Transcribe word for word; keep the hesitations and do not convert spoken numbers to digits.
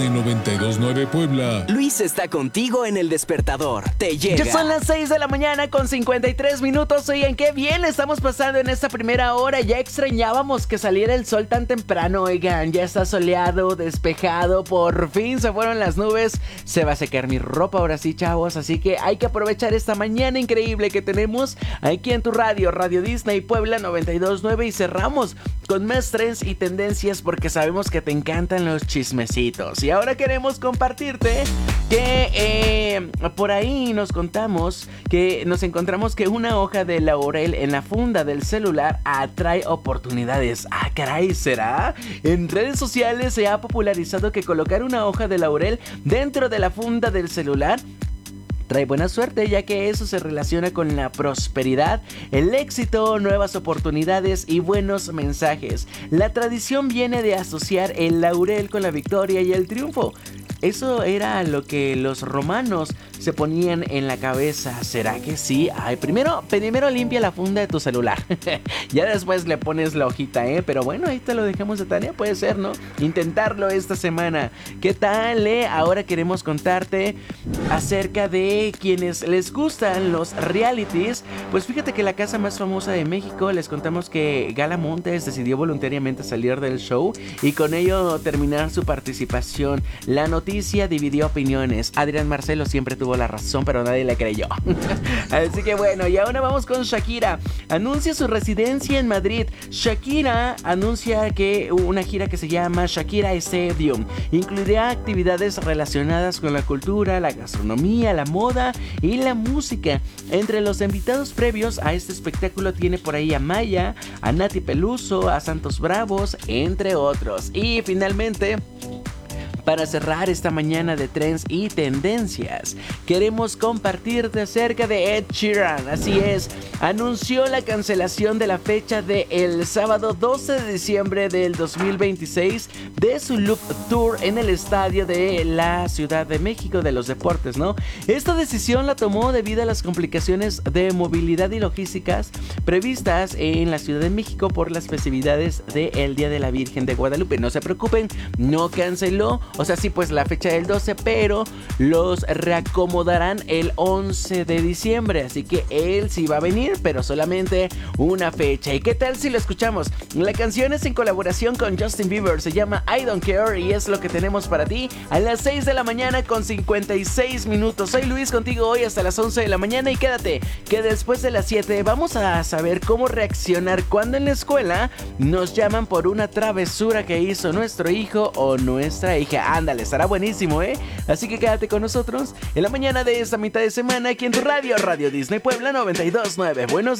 En noventa y dos punto nueve Puebla. Luis está contigo en el despertador. Te llega. Ya son las seis de la mañana con cincuenta y tres minutos. Oigan, qué bien estamos pasando en esta primera hora. Ya extrañábamos que saliera el sol tan temprano. Oigan, ya está soleado, despejado. Por fin se fueron las nubes. Se va a secar mi ropa ahora sí, chavos. Así que hay que aprovechar esta mañana increíble que tenemos aquí en tu radio, Radio Disney Puebla noventa y dos punto nueve. Y cerramos con más trends y tendencias porque sabemos que te encantan los chismecitos. Y ahora queremos compartirte que eh, por ahí nos contamos que nos encontramos que una hoja de laurel en la funda del celular atrae oportunidades. Ah, caray, ¿será? En redes sociales se ha popularizado que colocar una hoja de laurel dentro de la funda del celular trae buena suerte, ya que eso se relaciona con la prosperidad, el éxito, nuevas oportunidades y buenos mensajes. La tradición viene de asociar el laurel con la victoria y el triunfo. Eso era lo que los romanos se ponían en la cabeza. ¿Será que sí? Ay, primero, primero limpia la funda de tu celular. Ya después le pones la hojita, ¿eh? Pero bueno, ahí te lo dejamos de tarea, puede ser, ¿no? Intentarlo esta semana. ¿Qué tal, eh? Ahora queremos contarte acerca de quienes les gustan los realities. Pues fíjate que la casa más famosa de México, les contamos que Gala Montes decidió voluntariamente salir del show y con ello terminar su participación. La noticia dividió opiniones. Adrián Marcelo siempre tuvo la razón, pero nadie le creyó. Así que bueno, y ahora vamos con Shakira. Anuncia su residencia en Madrid. Shakira anuncia que una gira que se llama Shakira Stadium incluirá actividades relacionadas con la cultura, la gastronomía, la moda y la música. Entre los invitados previos a este espectáculo tiene por ahí a Maya, a Nati Peluso, a Santos Bravos, entre otros. Y finalmente, para cerrar esta mañana de trends y tendencias, queremos compartirte acerca de Ed Sheeran. Así es, anunció la cancelación de la fecha de el sábado doce de diciembre del dos mil veintiséis de su Loop Tour en el estadio de la Ciudad de México de los deportes, ¿no? Esta decisión la tomó debido a las complicaciones de movilidad y logísticas previstas en la Ciudad de México por las festividades del Día de la Virgen de Guadalupe. No se preocupen, no canceló. O sea, sí, pues la fecha del doce, pero los reacomodarán el once de diciembre. Así que él sí va a venir, pero solamente una fecha. ¿Y qué tal si lo escuchamos? La canción es en colaboración con Justin Bieber. Se llama I Don't Care y es lo que tenemos para ti a las seis de la mañana con cincuenta y seis minutos. Soy Luis contigo hoy hasta las once de la mañana y quédate que después de las siete vamos a saber cómo reaccionar cuando en la escuela nos llaman por una travesura que hizo nuestro hijo o nuestra hija. Ándale, estará buenísimo, ¿eh? Así que quédate con nosotros en la mañana de esta mitad de semana aquí en tu radio, Radio Disney Puebla noventa y dos punto nueve. Buenos días.